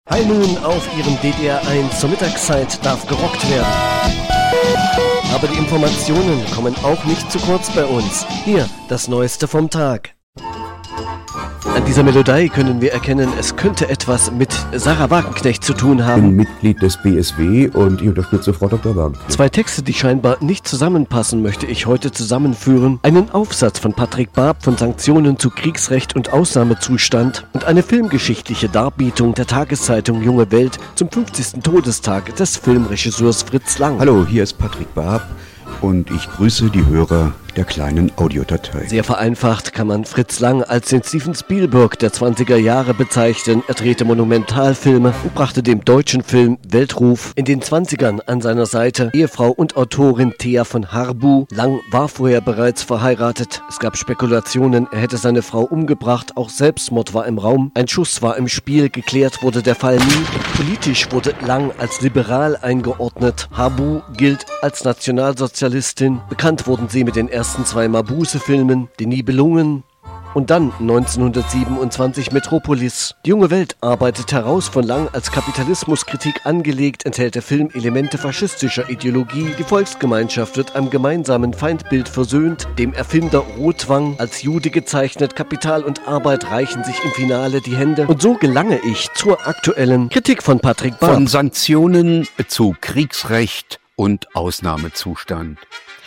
High Noon auf Ihrem DDR1 zur Mittagszeit darf gerockt werden. Aber die Informationen kommen auch nicht zu kurz bei uns. Hier, das Neueste vom Tag. An dieser Melodie können wir erkennen, es könnte etwas mit Sarah Wagenknecht zu tun haben. Ich bin Mitglied des BSW und ich unterstütze Frau Dr. Wagenknecht. Zwei Texte, die scheinbar nicht zusammenpassen, möchte ich heute zusammenführen. Einen Aufsatz von Patrick Baab von Sanktionen zu Kriegsrecht und Ausnahmezustand und eine filmgeschichtliche Darbietung der Tageszeitung Junge Welt zum 50. Todestag des Filmregisseurs Fritz Lang. Hallo, hier ist Patrick Baab und ich grüße die Hörer der kleinen Audiodatei. Sehr vereinfacht kann man Fritz Lang als den Steven Spielberg der 20er Jahre bezeichnen. Er drehte Monumentalfilme und brachte dem deutschen Film Weltruf. In den 20ern an seiner Seite Ehefrau und Autorin Thea von Harbu. Lang war vorher bereits verheiratet. Es gab Spekulationen, er hätte seine Frau umgebracht. Auch Selbstmord war im Raum. Ein Schuss war im Spiel. Geklärt wurde der Fall nie. Politisch wurde Lang als liberal eingeordnet. Harbu gilt als Nationalsozialistin. Bekannt wurden sie mit den ersten zwei Mabuse-Filmen, die Nibelungen und dann 1927 Metropolis. Die Junge Welt arbeitet heraus von Lang als Kapitalismuskritik angelegt, enthält der Film Elemente faschistischer Ideologie. Die Volksgemeinschaft wird am gemeinsamen Feindbild versöhnt. Dem Erfinder Rotwang als Jude gezeichnet. Kapital und Arbeit reichen sich im Finale die Hände. Und so gelange ich zur aktuellen Kritik von Patrick Baab. Von Sanktionen zu Kriegsrecht und Ausnahmezustand.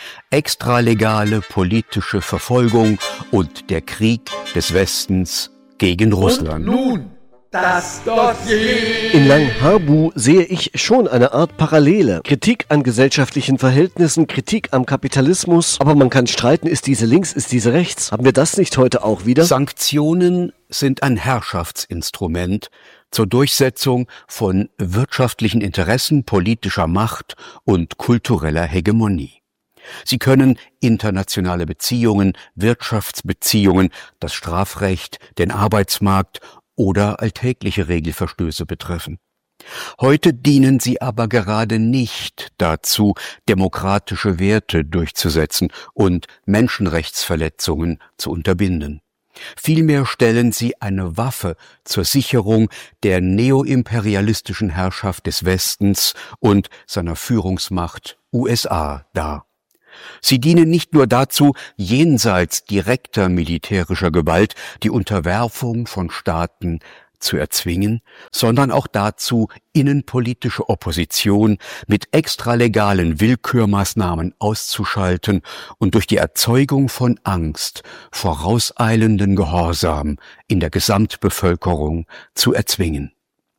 Extralegale politische Verfolgung und der Krieg des Westens gegen Russland. Und nun das Dossier. In Lang Harbu sehe ich schon eine Art Parallele. Kritik an gesellschaftlichen Verhältnissen, Kritik am Kapitalismus. Aber man kann streiten, ist diese links, ist diese rechts? Haben wir das nicht heute auch wieder? Sanktionen sind ein Herrschaftsinstrument zur Durchsetzung von wirtschaftlichen Interessen, politischer Macht und kultureller Hegemonie. Sie können internationale Beziehungen, Wirtschaftsbeziehungen, das Strafrecht, den Arbeitsmarkt oder alltägliche Regelverstöße betreffen. Heute dienen sie aber gerade nicht dazu, demokratische Werte durchzusetzen und Menschenrechtsverletzungen zu unterbinden. Vielmehr stellen sie eine Waffe zur Sicherung der neoimperialistischen Herrschaft des Westens und seiner Führungsmacht USA dar. Sie dienen nicht nur dazu, jenseits direkter militärischer Gewalt die Unterwerfung von Staaten zu erzwingen, sondern auch dazu, innenpolitische Opposition mit extralegalen Willkürmaßnahmen auszuschalten und durch die Erzeugung von Angst vorauseilenden Gehorsam in der Gesamtbevölkerung zu erzwingen.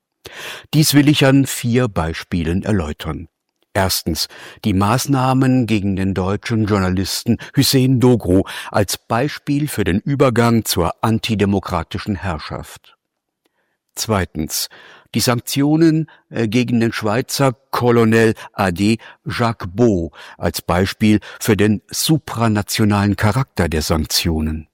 Dies will ich an 4 Beispielen erläutern. Erstens, die Maßnahmen gegen den deutschen Journalisten Hüseyin Doğru als Beispiel für den Übergang zur antidemokratischen Herrschaft. Zweitens, die Sanktionen gegen den Schweizer Colonel AD Jacques Beau als Beispiel für den supranationalen Charakter der Sanktionen.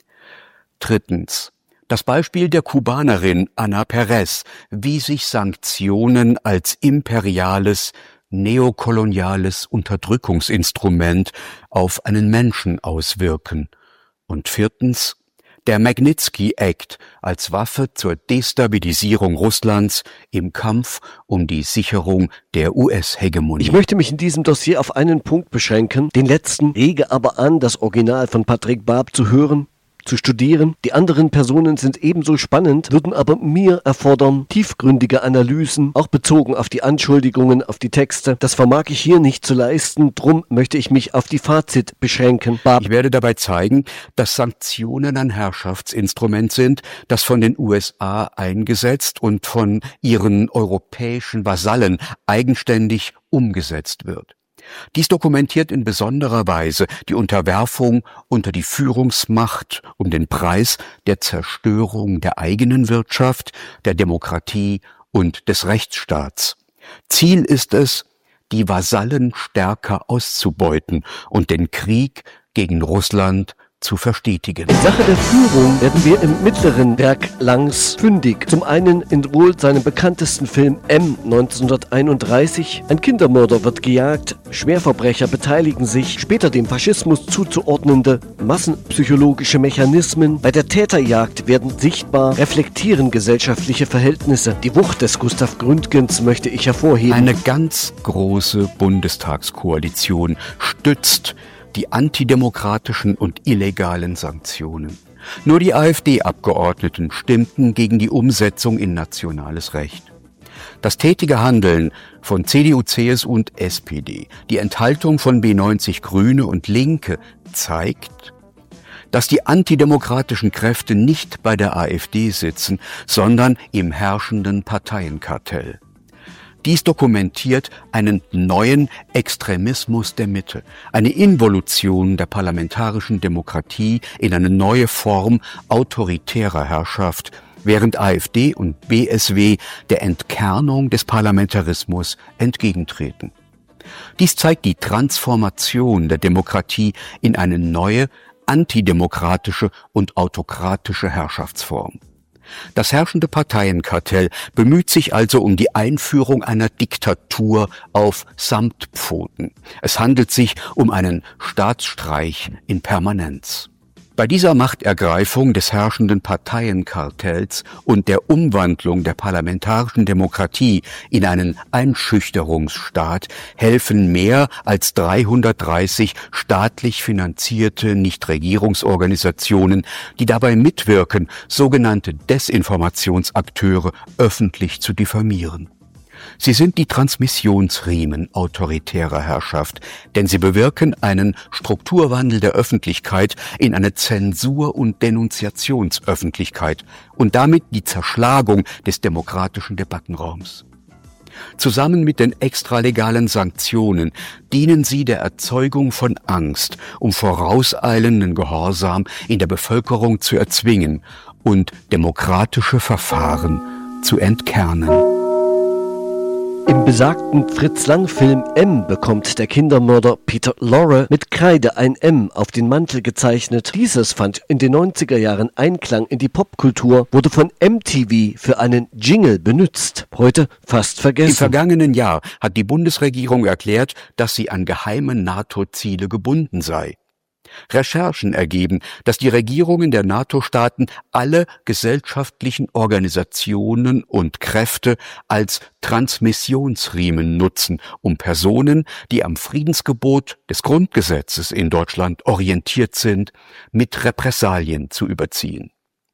Drittens, das Beispiel der Kubanerin Ana Perez, wie sich Sanktionen als imperiales, neokoloniales Unterdrückungsinstrument auf einen Menschen auswirken. Und viertens, der Magnitsky Act als Waffe zur Destabilisierung Russlands im Kampf um die Sicherung der US-Hegemonie. Ich möchte mich in diesem Dossier auf einen Punkt beschränken, den letzten, rege aber an, das Original von Patrick Baab zu hören, zu studieren. Die anderen Personen sind ebenso spannend, würden aber mir erfordern tiefgründige Analysen, auch bezogen auf die Anschuldigungen, auf die Texte. Das vermag ich hier nicht zu leisten, drum möchte ich mich auf die Fazit beschränken. Baab. Ich werde dabei zeigen, dass Sanktionen ein Herrschaftsinstrument sind, das von den USA eingesetzt und von ihren europäischen Vasallen eigenständig umgesetzt wird. Dies dokumentiert in besonderer Weise die Unterwerfung unter die Führungsmacht um den Preis der Zerstörung der eigenen Wirtschaft, der Demokratie und des Rechtsstaats. Ziel ist es, die Vasallen stärker auszubeuten und den Krieg gegen Russland zu verstetigen. In Sache der Führung werden wir im mittleren Werk Langs fündig. Zum einen in wohl seinem bekanntesten Film M 1931. Ein Kindermörder wird gejagt, Schwerverbrecher beteiligen sich, später dem Faschismus zuzuordnende massenpsychologische Mechanismen. Bei der Täterjagd werden sichtbar, reflektieren gesellschaftliche Verhältnisse. Die Wucht des Gustav Gründgens möchte ich hervorheben. Eine ganz große Bundestagskoalition stützt die antidemokratischen und illegalen Sanktionen. Nur die AfD-Abgeordneten stimmten gegen die Umsetzung in nationales Recht. Das tätige Handeln von CDU, CSU und SPD, die Enthaltung von B90 Grüne und Linke zeigt, dass die antidemokratischen Kräfte nicht bei der AfD sitzen, sondern im herrschenden Parteienkartell. Dies dokumentiert einen neuen Extremismus der Mitte, eine Involution der parlamentarischen Demokratie in eine neue Form autoritärer Herrschaft, während AfD und BSW der Entkernung des Parlamentarismus entgegentreten. Dies zeigt die Transformation der Demokratie in eine neue, antidemokratische und autokratische Herrschaftsform. Das herrschende Parteienkartell bemüht sich also um die Einführung einer Diktatur auf Samtpfoten. Es handelt sich um einen Staatsstreich in Permanenz. Bei dieser Machtergreifung des herrschenden Parteienkartells und der Umwandlung der parlamentarischen Demokratie in einen Einschüchterungsstaat helfen mehr als 330 staatlich finanzierte Nichtregierungsorganisationen, die dabei mitwirken, sogenannte Desinformationsakteure öffentlich zu diffamieren. Sie sind die Transmissionsriemen autoritärer Herrschaft, denn sie bewirken einen Strukturwandel der Öffentlichkeit in eine Zensur- und Denunziationsöffentlichkeit und damit die Zerschlagung des demokratischen Debattenraums. Zusammen mit den extralegalen Sanktionen dienen sie der Erzeugung von Angst, um vorauseilenden Gehorsam in der Bevölkerung zu erzwingen und demokratische Verfahren zu entkernen. Im besagten Fritz-Lang-Film M bekommt der Kindermörder Peter Lorre mit Kreide ein M auf den Mantel gezeichnet. Dieses fand in den 90er Jahren Einklang in die Popkultur, wurde von MTV für einen Jingle benutzt. Heute fast vergessen. Im vergangenen Jahr hat die Bundesregierung erklärt, dass sie an geheime NATO-Ziele gebunden sei. Recherchen ergeben, dass die Regierungen der NATO-Staaten alle gesellschaftlichen Organisationen und Kräfte als Transmissionsriemen nutzen, um Personen, die am Friedensgebot des Grundgesetzes in Deutschland orientiert sind, mit Repressalien zu überziehen.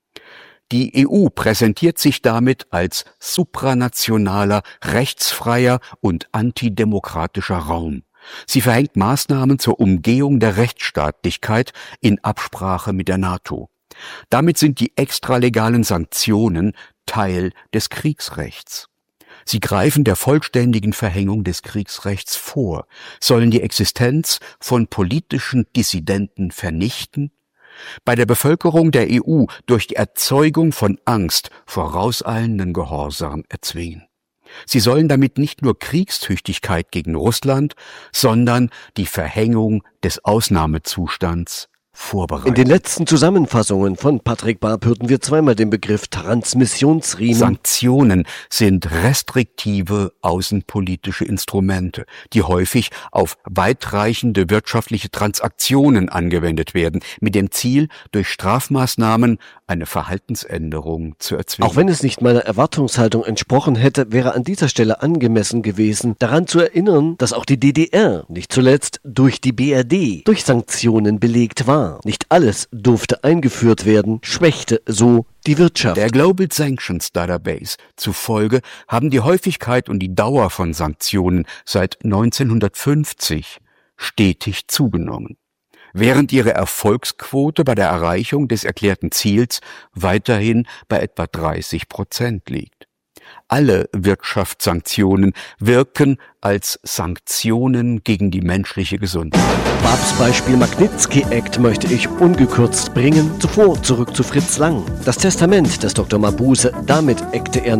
Die EU präsentiert sich damit als supranationaler, rechtsfreier und antidemokratischer Raum. Sie verhängt Maßnahmen zur Umgehung der Rechtsstaatlichkeit in Absprache mit der NATO. Damit sind die extralegalen Sanktionen Teil des Kriegsrechts. Sie greifen der vollständigen Verhängung des Kriegsrechts vor, sollen die Existenz von politischen Dissidenten vernichten, bei der Bevölkerung der EU durch die Erzeugung von Angst vorauseilenden Gehorsam erzwingen. Sie sollen damit nicht nur Kriegstüchtigkeit gegen Russland, sondern die Verhängung des Ausnahmezustands vorbereiten. In den letzten Zusammenfassungen von Patrick Barb hörten wir zweimal den Begriff Transmissionsriemen. Sanktionen sind restriktive außenpolitische Instrumente, die häufig auf weitreichende wirtschaftliche Transaktionen angewendet werden, mit dem Ziel, durch Strafmaßnahmen eine Verhaltensänderung zu erzwingen. Auch wenn es nicht meiner Erwartungshaltung entsprochen hätte, wäre an dieser Stelle angemessen gewesen, daran zu erinnern, dass auch die DDR, nicht zuletzt durch die BRD, durch Sanktionen belegt war. Nicht alles durfte eingeführt werden, schwächte so die Wirtschaft. Der Global Sanctions Database zufolge haben die Häufigkeit und die Dauer von Sanktionen seit 1950 stetig zugenommen, während ihre Erfolgsquote bei der Erreichung des erklärten Ziels weiterhin bei etwa 30% liegt. Alle Wirtschaftssanktionen wirken als Sanktionen gegen die menschliche Gesundheit. Babs Beispiel Magnitsky-Act möchte ich ungekürzt bringen. Zuvor zurück zu Fritz Lang. Das Testament des Dr. Mabuse, damit eckte er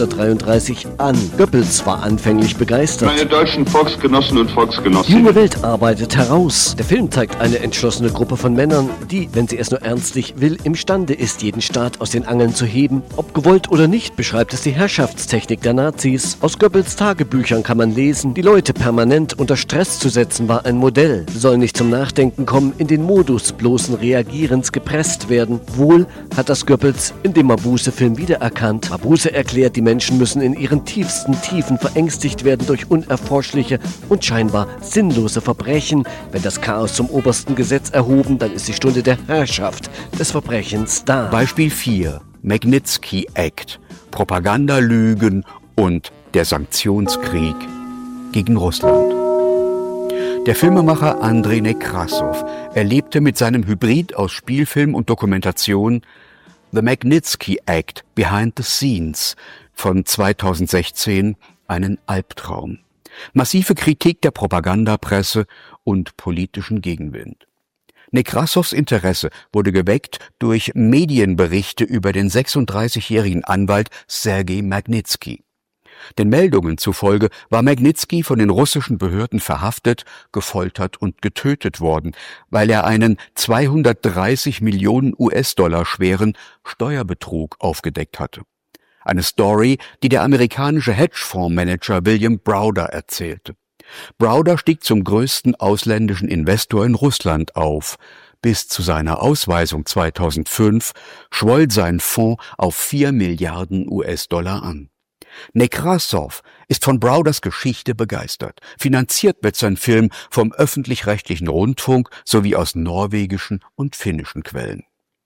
1933 an. Goebbels war anfänglich begeistert. Meine deutschen Volksgenossen und Volksgenossinnen. Junge Welt arbeitet heraus. Der Film zeigt eine entschlossene Gruppe von Männern, die, wenn sie es nur ernstlich will, imstande ist, jeden Staat aus den Angeln zu heben. Ob gewollt oder nicht, beschreibt es die Herrschaftstechnik der Nazis. Aus Goebbels Tagebüchern kann man lesen, die Leute permanent unter Stress zu setzen, war ein Modell. Soll nicht zum Nachdenken kommen, in den Modus bloßen Reagierens gepresst werden. Wohl hat das Goebbels in dem Mabuse-Film wiedererkannt. Mabuse erklärt, die Menschen müssen in ihren tiefsten Tiefen verängstigt werden durch unerforschliche und scheinbar sinnlose Verbrechen. Wenn das Chaos zum obersten Gesetz erhoben, dann ist die Stunde der Herrschaft des Verbrechens da. Beispiel 4. Magnitsky Act. Propagandalügen und der Sanktionskrieg gegen Russland. Der Filmemacher Andrei Nekrassow erlebte mit seinem Hybrid aus Spielfilm und Dokumentation The Magnitsky Act Behind the Scenes von 2016 einen Albtraum. Massive Kritik der Propagandapresse und politischen Gegenwind. Nekrassows Interesse wurde geweckt durch Medienberichte über den 36-jährigen Anwalt Sergei Magnitsky. Den Meldungen zufolge war Magnitsky von den russischen Behörden verhaftet, gefoltert und getötet worden, weil er einen 230 Millionen US-Dollar schweren Steuerbetrug aufgedeckt hatte. Eine Story, die der amerikanische Hedgefondsmanager William Browder erzählte. Browder stieg zum größten ausländischen Investor in Russland auf. Bis zu seiner Ausweisung 2005 schwoll sein Fonds auf 4 Milliarden US-Dollar an. Nekrassow ist von Browders Geschichte begeistert. Finanziert wird sein Film vom öffentlich-rechtlichen Rundfunk sowie aus norwegischen und finnischen Quellen.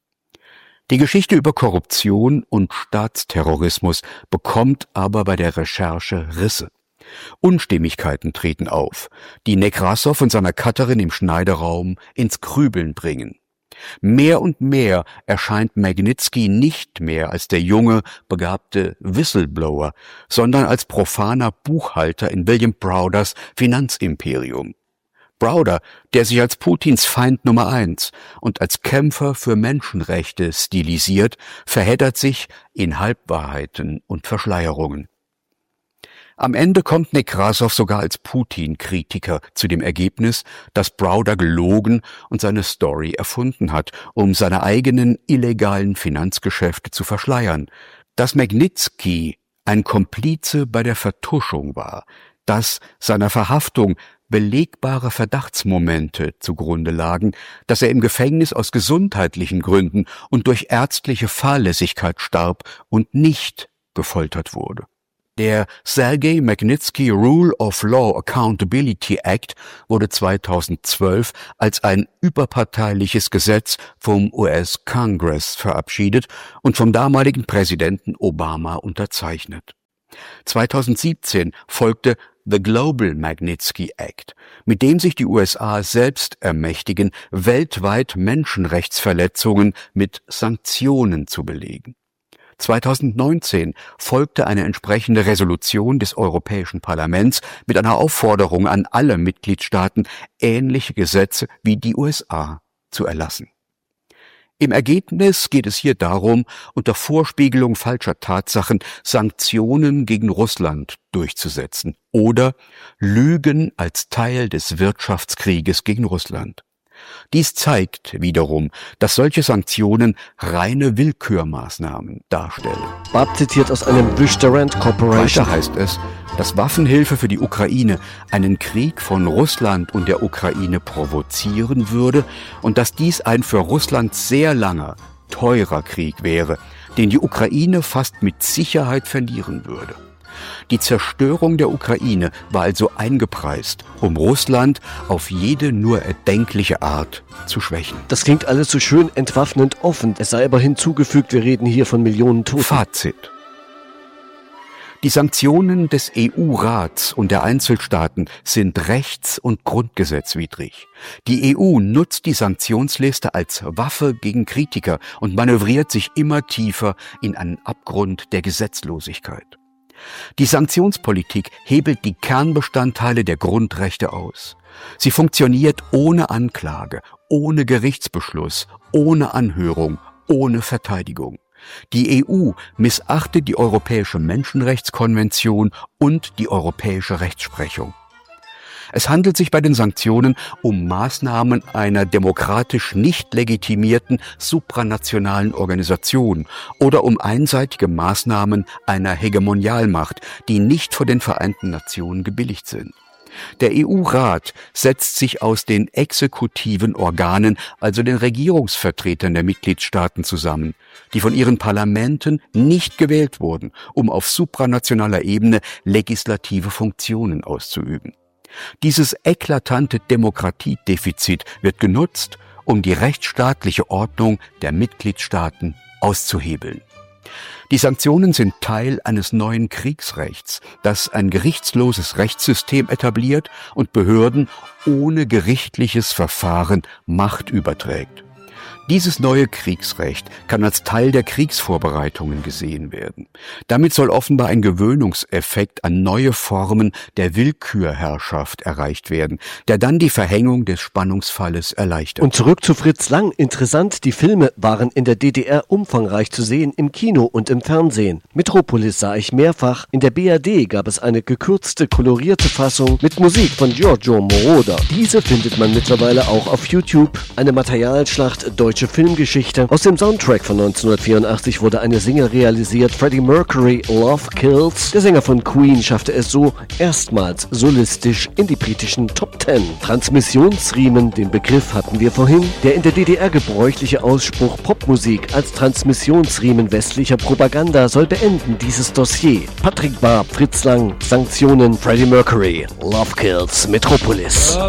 Die Geschichte über Korruption und Staatsterrorismus bekommt aber bei der Recherche Risse. Unstimmigkeiten treten auf, die Nekrassow und seiner Cutterin im Schneideraum ins Grübeln bringen. Mehr und mehr erscheint Magnitsky nicht mehr als der junge, begabte Whistleblower, sondern als profaner Buchhalter in William Browders Finanzimperium. Browder, der sich als Putins Feind Nummer 1 und als Kämpfer für Menschenrechte stilisiert, verheddert sich in Halbwahrheiten und Verschleierungen. Am Ende kommt Nekrassow sogar als Putin-Kritiker zu dem Ergebnis, dass Browder gelogen und seine Story erfunden hat, um seine eigenen illegalen Finanzgeschäfte zu verschleiern. Dass Magnitsky ein Komplize bei der Vertuschung war, dass seiner Verhaftung belegbare Verdachtsmomente zugrunde lagen, dass er im Gefängnis aus gesundheitlichen Gründen und durch ärztliche Fahrlässigkeit starb und nicht gefoltert wurde. Der Sergei Magnitsky Rule of Law Accountability Act wurde 2012 als ein überparteiliches Gesetz vom US-Kongress verabschiedet und vom damaligen Präsidenten Obama unterzeichnet. 2017 folgte The Global Magnitsky Act, mit dem sich die USA selbst ermächtigen, weltweit Menschenrechtsverletzungen mit Sanktionen zu belegen. 2019 folgte eine entsprechende Resolution des Europäischen Parlaments mit einer Aufforderung an alle Mitgliedstaaten, ähnliche Gesetze wie die USA zu erlassen. Im Ergebnis geht es hier darum, unter Vorspiegelung falscher Tatsachen Sanktionen gegen Russland durchzusetzen oder Lügen als Teil des Wirtschaftskrieges gegen Russland. Dies zeigt wiederum, dass solche Sanktionen reine Willkürmaßnahmen darstellen. Barb zitiert aus einem Wish the Rand Corporation. Weiter heißt es, dass Waffenhilfe für die Ukraine einen Krieg von Russland und der Ukraine provozieren würde und dass dies ein für Russland sehr langer, teurer Krieg wäre, den die Ukraine fast mit Sicherheit verlieren würde. Die Zerstörung der Ukraine war also eingepreist, um Russland auf jede nur erdenkliche Art zu schwächen. Das klingt alles so schön entwaffnend offen. Es sei aber hinzugefügt, wir reden hier von Millionen Toten. Fazit. Die Sanktionen des EU-Rats und der Einzelstaaten sind rechts- und grundgesetzwidrig. Die EU nutzt die Sanktionsliste als Waffe gegen Kritiker und manövriert sich immer tiefer in einen Abgrund der Gesetzlosigkeit. Die Sanktionspolitik hebelt die Kernbestandteile der Grundrechte aus. Sie funktioniert ohne Anklage, ohne Gerichtsbeschluss, ohne Anhörung, ohne Verteidigung. Die EU missachtet die Europäische Menschenrechtskonvention und die europäische Rechtsprechung. Es handelt sich bei den Sanktionen um Maßnahmen einer demokratisch nicht legitimierten supranationalen Organisation oder um einseitige Maßnahmen einer Hegemonialmacht, die nicht vor den Vereinten Nationen gebilligt sind. Der EU-Rat setzt sich aus den exekutiven Organen, also den Regierungsvertretern der Mitgliedstaaten zusammen, die von ihren Parlamenten nicht gewählt wurden, um auf supranationaler Ebene legislative Funktionen auszuüben. Dieses eklatante Demokratiedefizit wird genutzt, um die rechtsstaatliche Ordnung der Mitgliedstaaten auszuhebeln. Die Sanktionen sind Teil eines neuen Kriegsrechts, das ein gerichtsloses Rechtssystem etabliert und Behörden ohne gerichtliches Verfahren Macht überträgt. Dieses neue Kriegsrecht kann als Teil der Kriegsvorbereitungen gesehen werden. Damit soll offenbar ein Gewöhnungseffekt an neue Formen der Willkürherrschaft erreicht werden, der dann die Verhängung des Spannungsfalles erleichtert. Und zurück zu Fritz Lang. Interessant, die Filme waren in der DDR umfangreich zu sehen, im Kino und im Fernsehen. Metropolis sah ich mehrfach. In der BRD gab es eine gekürzte, kolorierte Fassung mit Musik von Giorgio Moroder. Diese findet man mittlerweile auch auf YouTube. Eine Materialschlacht deutsche Filmgeschichte. Aus dem Soundtrack von 1984 wurde eine Single realisiert. Freddie Mercury, Love Kills. Der Sänger von Queen schaffte es so erstmals solistisch in die britischen Top 10. Transmissionsriemen, den Begriff hatten wir vorhin. Der in der DDR gebräuchliche Ausspruch Popmusik als Transmissionsriemen westlicher Propaganda soll beenden dieses Dossier. Patrick Barb, Fritz Lang, Sanktionen, Freddie Mercury, Love Kills, Metropolis.